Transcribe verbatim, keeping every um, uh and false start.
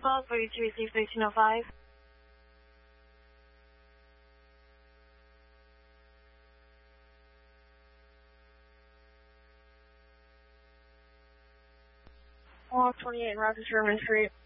twelve forty-two, receive thirteen oh five. Walk twenty-eight, Roger Sherman Street.